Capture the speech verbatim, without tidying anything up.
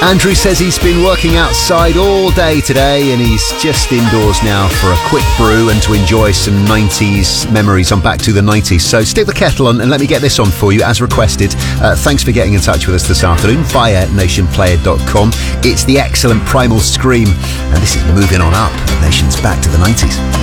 Andrew says he's been working outside all day today and he's just indoors now for a quick brew and to enjoy some nineties memories on Back to the nineties. So stick the kettle on and let me get this on for you as requested. Uh, thanks for getting in touch with us this afternoon via nation player dot com. It's the excellent Primal Scream and this is Moving On Up, Nation's Back to the nineties.